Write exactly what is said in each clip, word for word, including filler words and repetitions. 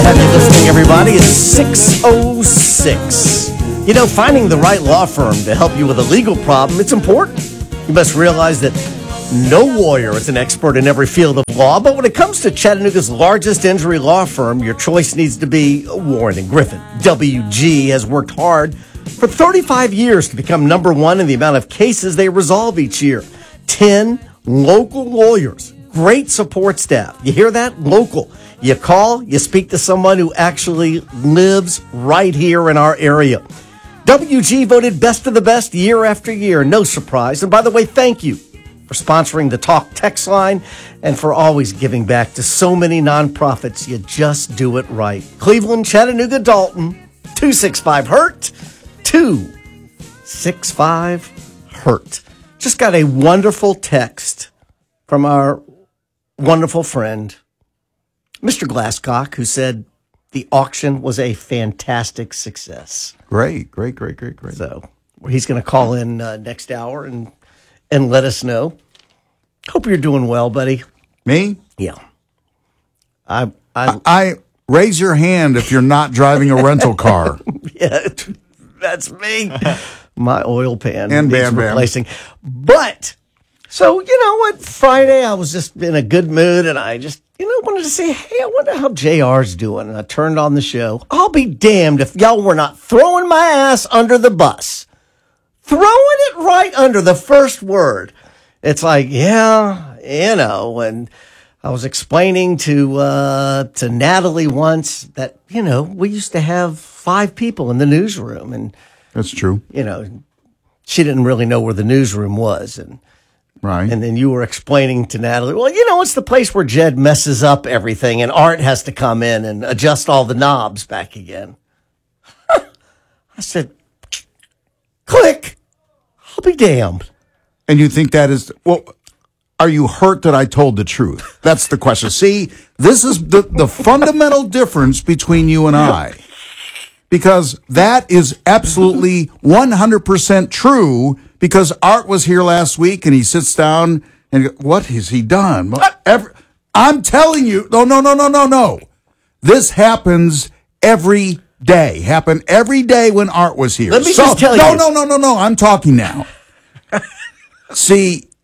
Happy listening, everybody. It's six oh six. You know, finding the right law firm to help you with a legal problem, it's important. You must realize that no lawyer is an expert in every field of law, but when it comes to Chattanooga's largest injury law firm, your choice needs to be Warren and Griffin. W G has worked hard for thirty-five years to become number one in the amount of cases they resolve each year. Ten local lawyers, great support staff. You hear that? Local. You call, you speak to someone who actually lives right here in our area. W G voted best of the best year after year. No surprise. And by the way, thank you for sponsoring the Talk text line and for always giving back to so many nonprofits. You just do it right. Cleveland, Chattanooga, Dalton, two six five HURT, two six five HURT. Just got a wonderful text from our wonderful friend, Mister Glasscock, who said the auction was a fantastic success. Great, great, great, great, great. So he's going to call in uh, next hour and and let us know. Hope you're doing well, buddy. Me? Yeah. I I, I, I raise your hand if you're not driving a rental car. yeah, that's me. My oil pan and needs Bam Bam replacing. But so you know what? Friday I was just in a good mood, and I just you know wanted to say, hey, I wonder how J R's doing. And I turned on the show. I'll be damned if y'all were not throwing my ass under the bus. Throwing it right under the first word. It's like, yeah, you know, and I was explaining to uh, to Natalie once that, you know, we used to have five people in the newsroom. And that's true. You know, she didn't really know where the newsroom was. And right. And then you were explaining to Natalie, well, you know, it's the place where Jed messes up everything and Art has to come in and adjust all the knobs back again. I said, click. I'll be damned. And you think that is, well, are you hurt that I told the truth? That's the question. See, this is the, the fundamental difference between you and I. Because that is absolutely one hundred percent true, because Art was here last week and he sits down and what has he done? Every, I'm telling you, no, no, no, no, no, no. This happens every day. Happened every day when Art was here. Let me so, just tell no, you. No, no, no, no, no. I'm talking now. See,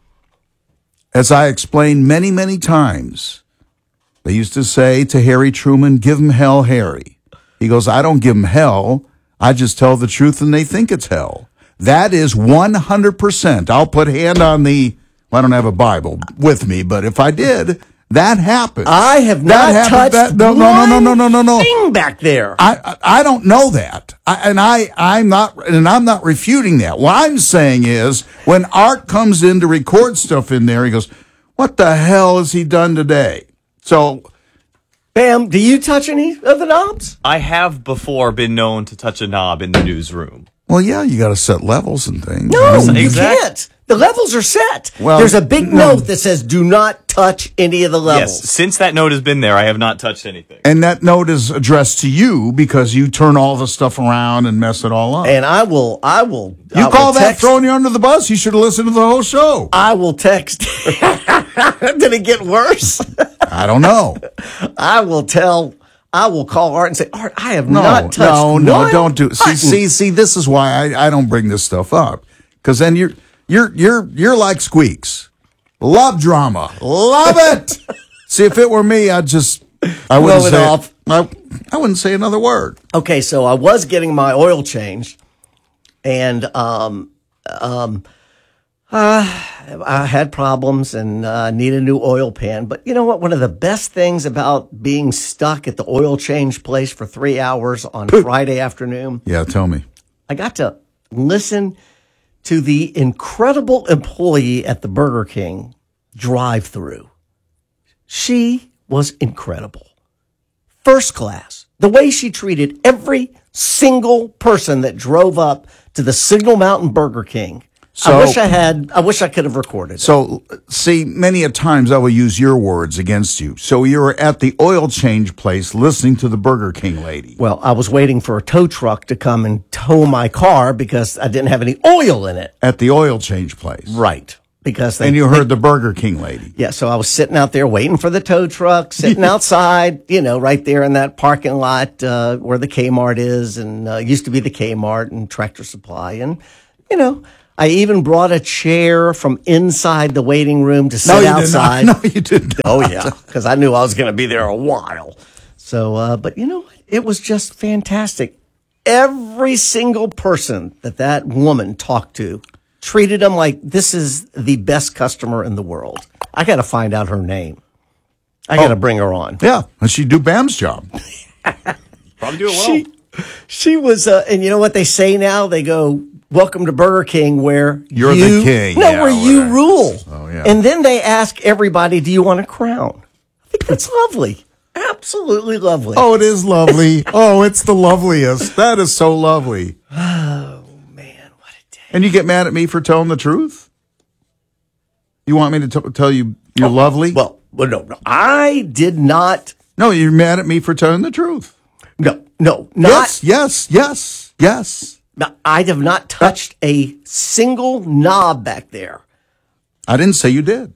as I explained many, many times, they used to say to Harry Truman, give him hell, Harry. He goes, I don't give him hell. I just tell the truth and they think it's hell. That is one hundred percent. I'll put hand on the, well, I don't have a Bible with me, but if I did, that happens. I have not that touched that, no, no, no, no, no, no, no, thing back there. I, I I don't know that, I, and I I'm not and I'm not refuting that. What I'm saying is, when Art comes in to record stuff in there, he goes, "What the hell has he done today?" So, Bam, do you touch any of the knobs? I have before been known to touch a knob in the newsroom. well, yeah, you got to set levels and things. No, Exactly. you can't. The levels are set. Well, there's a big no. note that says do not touch any of the levels. Yes, since that note has been there, I have not touched anything. And that note is addressed to you because you turn all the stuff around and mess it all up. And I will, I will. You I call will that text, throwing you under the bus? You should have listened to the whole show. I will text. Did it get worse? I don't know. I will tell. I will call Art and say, Art, I have No, not touched no, no, one don't do it. See, button." see, see, this is why I, I don't bring this stuff up. Because then you're, you're, you're, you're like Squeaks. Love drama. Love it. See, if it were me, I'd just, I wouldn't Blow it say, off. I, I wouldn't say another word. Okay, so I was getting my oil changed, and um, um, uh, I had problems and uh, need a new oil pan. But you know what? One of the best things about being stuck at the oil change place for three hours on Friday afternoon, Yeah, tell me. I got to listen to the incredible employee at the Burger King drive-through. She was incredible. First class. The way she treated every single person that drove up to the Signal Mountain Burger King. So, I wish I had, I wish I could have recorded it. So, see, many a times I will use your words against you. So you were at the oil change place listening to the Burger King lady. Well, I was waiting for a tow truck to come and tow my car because I didn't have any oil in it. At the oil change place. Right. because they, And you heard the Burger King lady. yeah, so I was sitting out there waiting for the tow truck, sitting outside, you know, right there in that parking lot uh, where the Kmart is, and uh, used to be the Kmart and Tractor Supply. And, you know, I even brought a chair from inside the waiting room to sit No, you outside. did not. No, you did not. Oh, yeah, because I knew I was going to be there a while. So, uh, but you know what? It was just fantastic. Every single person that that woman talked to treated him like this is the best customer in the world. I got to find out her name. I got to Oh. bring her on. Yeah, and she'd do Bam's job. Probably do it well. She, she was, uh, and you know what they say now? They go, "Welcome to Burger King, where You're you, the king." No, Yeah, where you whatever. rule." Oh, yeah. And then they ask everybody, "Do you want a crown?" I think that's lovely. Absolutely lovely. Oh, it is lovely. Oh, it's the loveliest. That is so lovely. Oh, man, what a day. And you get mad at me for telling the truth? You want me to t- tell you you're lovely? Well, well, no, no, I did not. No, you're mad at me for telling the truth. No, no, not. Yes, yes, yes, yes. no, I have not touched a single knob back there. I didn't say you did.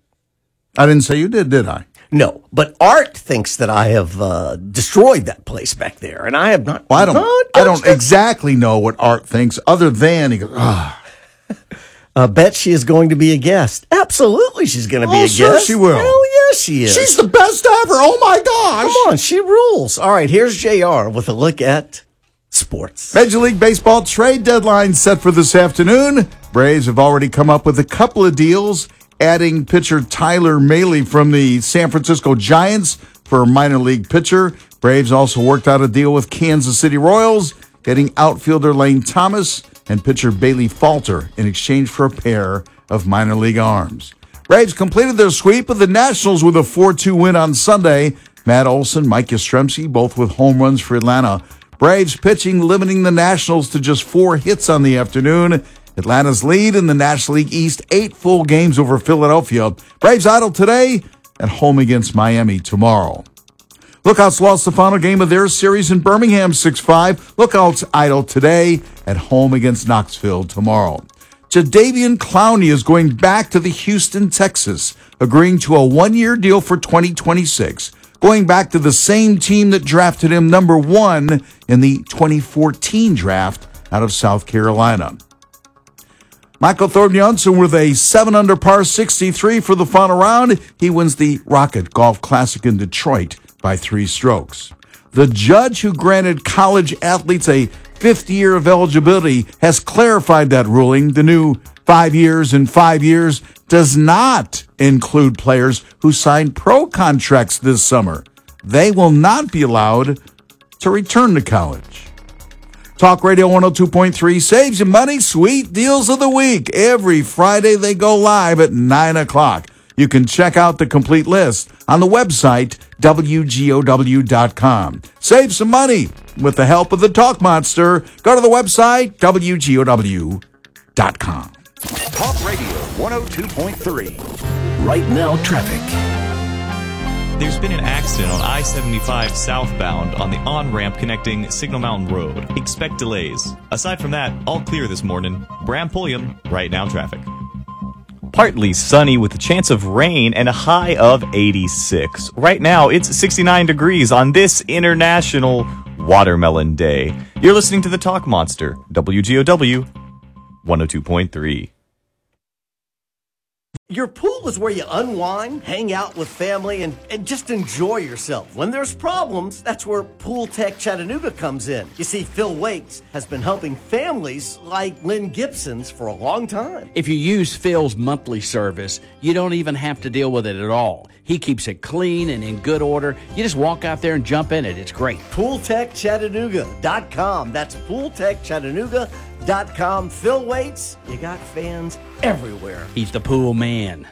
I didn't say you did, did I? No, but Art thinks that I have uh, destroyed that place back there, and I have not. Well, I don't. not I don't touched it. exactly know what Art thinks, other than he goes, ah. I bet she is going to be a guest. Absolutely, she's going to be Oh, a sure guest. she will. Hell yes, she is. She's the best ever. Oh my gosh! Come on, she rules. All right, here's J R with a look at sports. Major League Baseball trade deadline set for this afternoon. Braves have already come up with a couple of deals, adding pitcher Tyler Mahle from the San Francisco Giants for a minor league pitcher. Braves also worked out a deal with Kansas City Royals, getting outfielder Lane Thomas and pitcher Bailey Falter in exchange for a pair of minor league arms. Braves completed their sweep of the Nationals with a four two win on Sunday. Matt Olson, Mike Yastrzemski, both with home runs for Atlanta. Braves pitching limiting the Nationals to just four hits on the afternoon. Atlanta's lead in the National League East, eight full games over Philadelphia. Braves idle today at home against Miami tomorrow. Lookouts lost the final game of their series in Birmingham six five. Lookouts idle today at home against Knoxville tomorrow. Jadeveon Clowney is going back to the Houston, Texas, agreeing to a one-year deal for twenty twenty-six, going back to the same team that drafted him number one in the twenty fourteen draft out of South Carolina. Michael Thornton Johnson with a seven under par sixty-three for the final round. He wins the Rocket Golf Classic in Detroit by three strokes. The judge who granted college athletes a fifth year of eligibility has clarified that ruling. The new five years and five years does not include players who signed pro contracts this summer. They will not be allowed to return to college. Talk Radio one oh two point three saves you money. Sweet deals of the week. Every Friday they go live at nine o'clock. You can check out the complete list on the website, W G O W dot com. Save some money with the help of the Talk Monster. Go to the website, W G O W dot com. Talk Radio one oh two point three. Right now, traffic. There's been an accident on I seventy-five southbound on the on-ramp connecting Signal Mountain Road. Expect delays. Aside from that, all clear this morning. Bram Pulliam, Right Now Traffic. Partly sunny with a chance of rain and a high of eighty-six. Right now, it's sixty-nine degrees on this International Watermelon Day. You're listening to the Talk Monster, W G O W one oh two point three. Your pool is where you unwind, hang out with family, and, and just enjoy yourself. When there's problems, that's where Pool Tech Chattanooga comes in. You see, Phil Wakes has been helping families like Lynn Gibson's for a long time. If you use Phil's monthly service, you don't even have to deal with it at all. He keeps it clean and in good order. You just walk out there and jump in it. It's great. Pool Tech Chattanooga dot com. That's Pool Tech Chattanooga dot com. Phil Waits, you got fans everywhere. He's the pool man.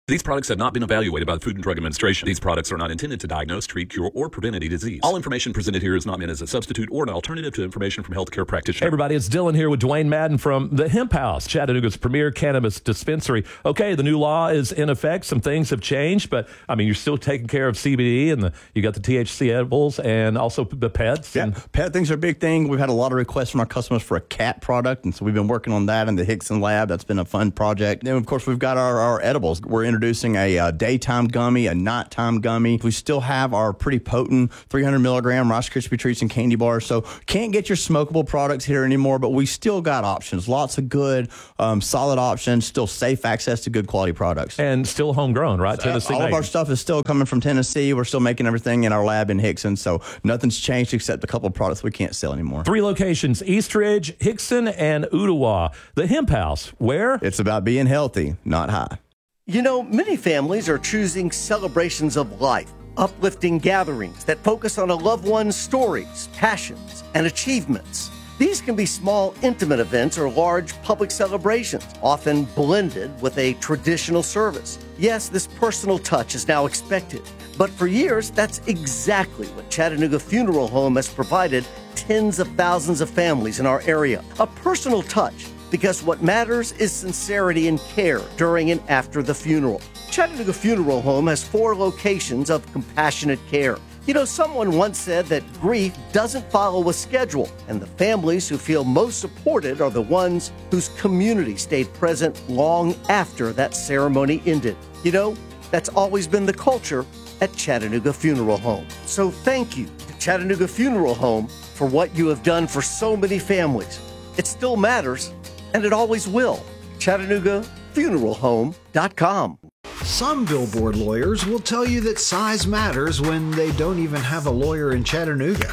These products have not been evaluated by the Food and Drug Administration. These products are not intended to diagnose, treat, cure, or prevent any disease. All information presented here is not meant as a substitute or an alternative to information from healthcare practitioners. Hey everybody, it's Dylan here with Dwayne Madden from the Hemp House, Chattanooga's premier cannabis dispensary. Okay, the new law is in effect. Some things have changed, but I mean, you're still taking care of C B D, and the, you got the T H C edibles and also the pets. Yeah, and pet things are a big thing. We've had a lot of requests from our customers for a cat product, and so we've been working on that in the Hickson lab. That's been a fun project. Then, of course, we've got our, our edibles. We're introducing a uh, daytime gummy, a nighttime gummy. We still have our pretty potent three hundred milligram Rice Krispie treats and candy bars. So can't get your smokable products here anymore, but we still got options. Lots of good, um, solid options. Still safe access to good quality products. and still homegrown, right? Tennessee All of made. our stuff is still coming from Tennessee. We're still making everything in our lab in Hickson. So nothing's changed except a couple of products we can't sell anymore. Three locations: Eastridge, Hickson, and Ottawa. The Hemp House, where? It's about being healthy, not high. You know, many families are choosing celebrations of life, uplifting gatherings that focus on a loved one's stories, passions, and achievements. These can be small, intimate events or large public celebrations, often blended with a traditional service. Yes, this personal touch is now expected, but for years, that's exactly what Chattanooga Funeral Home has provided tens of thousands of families in our area. A personal touch, because what matters is sincerity and care during and after the funeral. Chattanooga Funeral Home has four locations of compassionate care. You know, someone once said that grief doesn't follow a schedule, and the families who feel most supported are the ones whose community stayed present long after that ceremony ended. You know, that's always been the culture at Chattanooga Funeral Home. So thank you to Chattanooga Funeral Home for what you have done for so many families. It still matters, and it always will. Chattanooga Funeral Home dot com. Some billboard lawyers will tell you that size matters when they don't even have a lawyer in Chattanooga.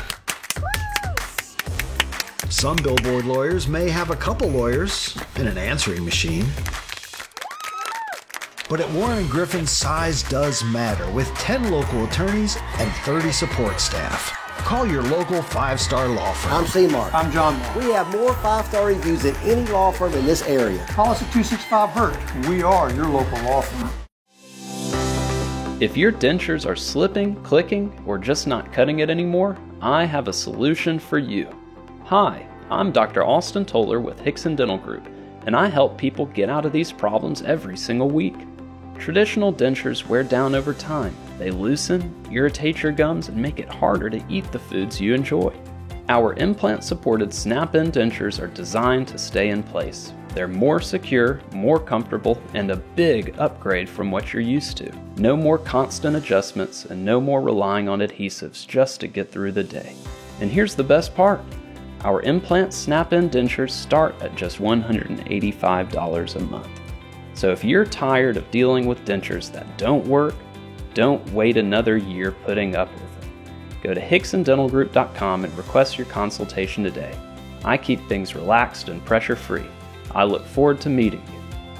Some billboard lawyers may have a couple lawyers and an answering machine. But at Warren and Griffin, size does matter with ten local attorneys and thirty support staff. Call your local five-star law firm. I'm C-Mark. I'm John Mark. We have more five-star reviews than any law firm in this area. Call us at two six five Hurt. We are your local law firm. If your dentures are slipping, clicking, or just not cutting it anymore, I have a solution for you. Hi, I'm Doctor Austin Toller with Hickson Dental Group, and I help people get out of these problems every single week. Traditional dentures wear down over time. They loosen, irritate your gums, and make it harder to eat the foods you enjoy. Our implant-supported snap-in dentures are designed to stay in place. They're more secure, more comfortable, and a big upgrade from what you're used to. No more constant adjustments and no more relying on adhesives just to get through the day. And here's the best part. Our implant snap-in dentures start at just one hundred eighty-five dollars a month. So if you're tired of dealing with dentures that don't work, don't wait another year putting up with them. Go to Hickson Dental Group dot com and request your consultation today. I keep things relaxed and pressure-free. I look forward to meeting you.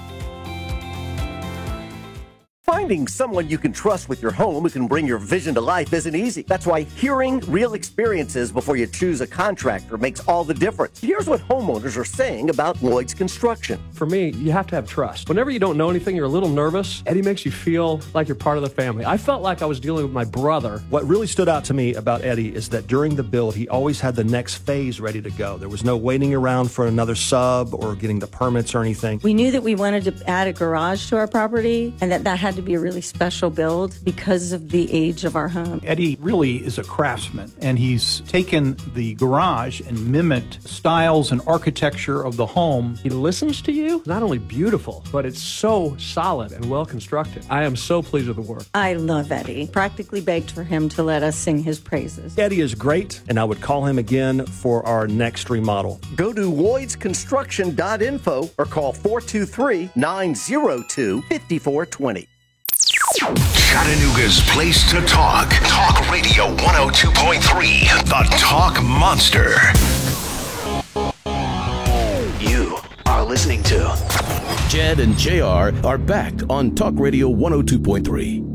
Finding someone you can trust with your home who can bring your vision to life isn't easy. That's why hearing real experiences before you choose a contractor makes all the difference. Here's what homeowners are saying about Lloyd's Construction. For me, you have to have trust. Whenever you don't know anything, you're a little nervous. Eddie makes you feel like you're part of the family. I felt like I was dealing with my brother. What really stood out to me about Eddie is that during the build, he always had the next phase ready to go. There was no waiting around for another sub or getting the permits or anything. We knew that we wanted to add a garage to our property and that that had to be a really special build because of the age of our home. Eddie really is a craftsman, and he's taken the garage and mimicked styles and architecture of the home. He listens to you. Not only beautiful, but it's so solid and well constructed. I am so pleased with the work. I love Eddie. Practically begged for him to let us sing his praises. Eddie is great, and I would call him again for our next remodel. Go to Lloyds Construction dot info or call four two three, nine zero two, five four two zero. Chattanooga's place to talk. Talk Radio one oh two point three, the Talk Monster. You are listening to Jed and J R are back on Talk Radio one oh two point three.